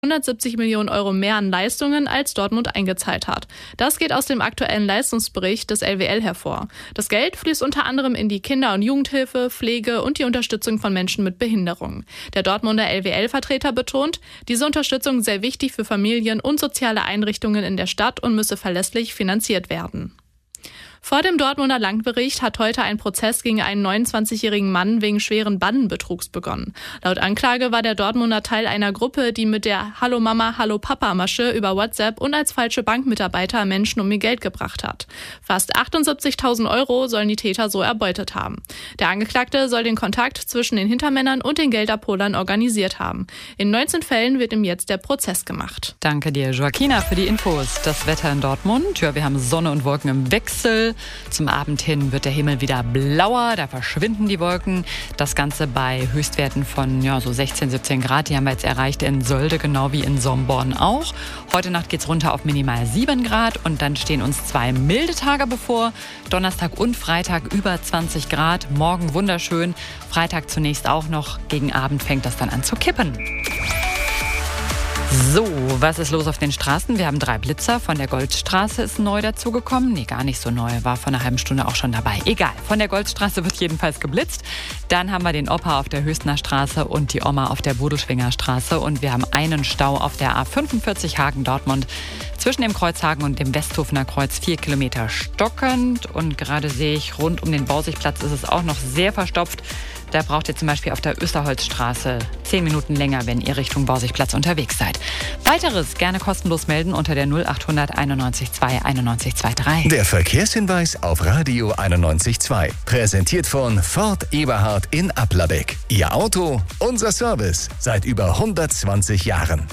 170 Millionen Euro mehr an Leistungen, als Dortmund eingezahlt hat. Das geht aus dem aktuellen Leistungsbericht des LWL hervor. Das Geld fließt unter anderem in die Kinder- und Jugendhilfe, Pflege und die Unterstützung von Menschen mit Behinderung. Der Dortmunder LWL-Vertreter betont, diese Unterstützung sei wichtig für Familien und soziale Einrichtungen in der Stadt und müsse verlässlich finanziert werden. Vor dem Dortmunder Landgericht hat heute ein Prozess gegen einen 29-jährigen Mann wegen schweren Bandenbetrugs begonnen. Laut Anklage war der Dortmunder Teil einer Gruppe, die mit der Hallo Mama, Hallo Papa Masche über WhatsApp und als falsche Bankmitarbeiter Menschen um ihr Geld gebracht hat. Fast 78.000 Euro sollen die Täter so erbeutet haben. Der Angeklagte soll den Kontakt zwischen den Hintermännern und den Geldabholern organisiert haben. In 19 Fällen wird ihm jetzt der Prozess gemacht. Danke dir, Joaquina, für die Infos. Das Wetter in Dortmund, ja, wir haben Sonne und Wolken im Wechsel. Zum Abend hin wird der Himmel wieder blauer, da verschwinden die Wolken. Das Ganze bei Höchstwerten von so 16, 17 Grad. Die haben wir jetzt erreicht in Sölde, genau wie in Somborn auch. Heute Nacht geht's runter auf minimal 7 Grad und dann stehen uns 2 milde Tage bevor. Donnerstag und Freitag über 20 Grad. Morgen wunderschön. Freitag zunächst auch noch. Gegen Abend fängt das dann an zu kippen. So, was ist los auf den Straßen? Wir haben 3 Blitzer. Von der Goldstraße ist neu dazugekommen. Nee, gar nicht so neu. War vor einer halben Stunde auch schon dabei. Egal, von der Goldstraße wird jedenfalls geblitzt. Dann haben wir den Opa auf der Höchstner Straße und die Oma auf der Bodelschwinger Straße. Und wir haben einen Stau auf der A45 Hagen-Dortmund. Zwischen dem Kreuz Hagen und dem Westhofener Kreuz 4 Kilometer stockend. Und gerade sehe ich, rund um den Bausigplatz ist es auch noch sehr verstopft. Da braucht ihr zum Beispiel auf der Österholzstraße 10 Minuten länger, wenn ihr Richtung Bausigplatz unterwegs seid. Weiteres gerne kostenlos melden unter der 0800 91 2 91 23. Der Verkehrshinweis auf Radio 91.2. Präsentiert von Ford Eberhard in Applerbeck. Ihr Auto, unser Service. Seit über 120 Jahren.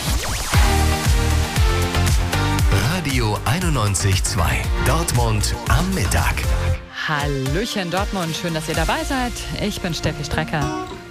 Radio 91.2. Dortmund am Mittag. Hallöchen Dortmund, schön, dass ihr dabei seid. Ich bin Steffi Strecker.